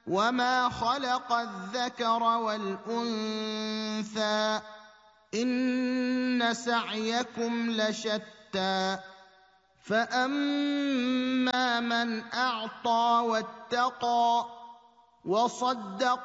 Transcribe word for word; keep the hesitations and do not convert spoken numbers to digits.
وما خلق الذكر والأنثى إن سعيكم لشتى فأما من أعطى واتقى وصدق